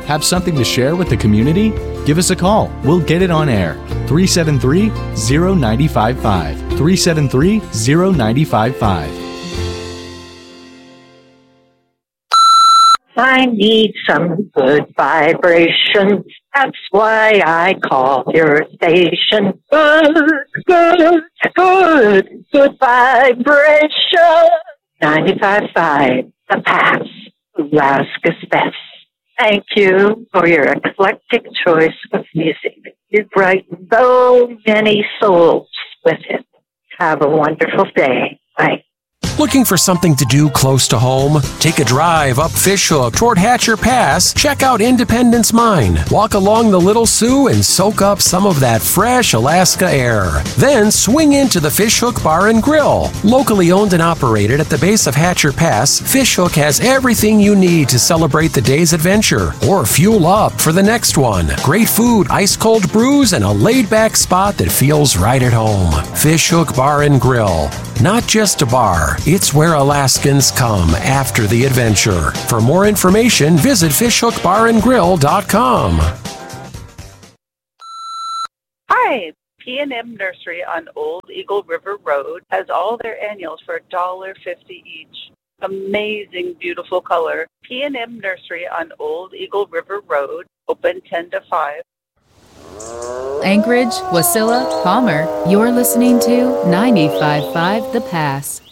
Have something to share with the community? Give us a call. We'll get it on air. 373-0955. 373-0955. I need some good vibrations. That's why I call your station. Good vibration. 95.5, The Pass, Alaska's best. Thank you for your eclectic choice of music. You brighten so many souls with it. Have a wonderful day. Bye. Looking for something to do close to home? Take a drive up Fishhook toward Hatcher Pass. Check out Independence Mine. Walk along the Little Sioux and soak up some of that fresh Alaska air. Then swing into the Fishhook Bar and Grill. Locally owned and operated at the base of Hatcher Pass, Fishhook has everything you need to celebrate the day's adventure or fuel up for the next one. Great food, ice-cold brews, and a laid-back spot that feels right at home. Fishhook Bar and Grill. Not just a bar, it's where Alaskans come after the adventure. For more information, visit fishhookbarandgrill.com. Hi, P&M Nursery on Old Eagle River Road has all their annuals for $1.50 each. Amazing, beautiful color. P&M Nursery on Old Eagle River Road, open 10 to 5. Anchorage, Wasilla, Palmer, you're listening to 95.5 The Pass.